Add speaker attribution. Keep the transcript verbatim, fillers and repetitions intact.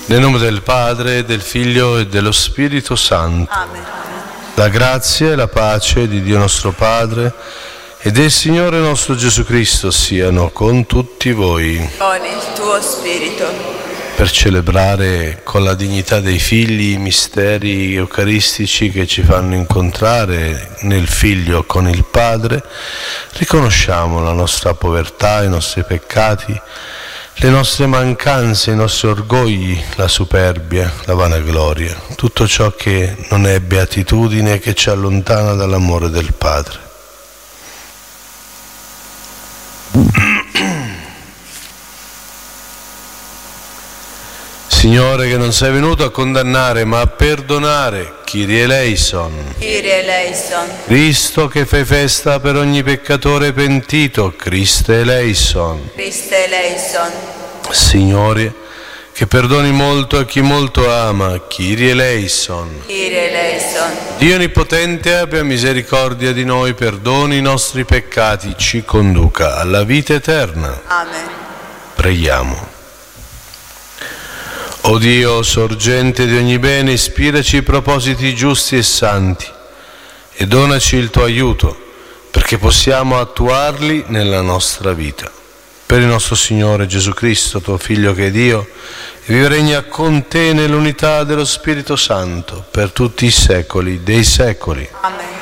Speaker 1: Nel nome del Padre, del Figlio e dello Spirito Santo.
Speaker 2: Amen.
Speaker 1: La grazia e la pace di Dio nostro Padre e del Signore nostro Gesù Cristo siano con tutti voi.
Speaker 2: Con il tuo spirito.
Speaker 1: Per celebrare con la dignità dei figli i misteri eucaristici che ci fanno incontrare nel Figlio con il Padre, riconosciamo la nostra povertà, i nostri peccati, le nostre mancanze, i nostri orgogli, la superbia, la vanagloria, tutto ciò che non è beatitudine, che ci allontana dall'amore del Padre. Signore, che non sei venuto a condannare ma a perdonare, Kyrie eleison.
Speaker 2: Kyrie eleison.
Speaker 1: Cristo, che fai festa per ogni peccatore pentito, Christe eleison.
Speaker 2: Christe eleison.
Speaker 1: Signore, che perdoni molto a chi molto ama, Kyrie eleison.
Speaker 2: Kyrie eleison.
Speaker 1: Dio Onnipotente abbia misericordia di noi, perdoni i nostri peccati, ci conduca alla vita eterna.
Speaker 2: Amen.
Speaker 1: Preghiamo. O Dio, sorgente di ogni bene, ispiraci i propositi giusti e santi e donaci il tuo aiuto perché possiamo attuarli nella nostra vita. Per il nostro Signore Gesù Cristo, tuo Figlio che è Dio, e vive e regna con te nell'unità dello Spirito Santo per tutti i secoli dei secoli.
Speaker 2: Amen.